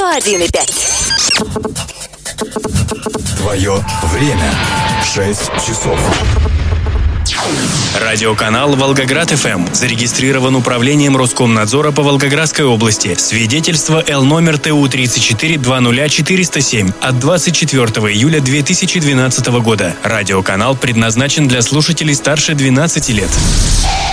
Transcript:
101,5. Твое время. 6 часов. Радиоканал «Волгоград-ФМ» зарегистрирован Управлением Роскомнадзора по Волгоградской области. Свидетельство Л номер ТУ 3420407 от 24 июля 2012 года. Радиоканал предназначен для слушателей старше 12 лет.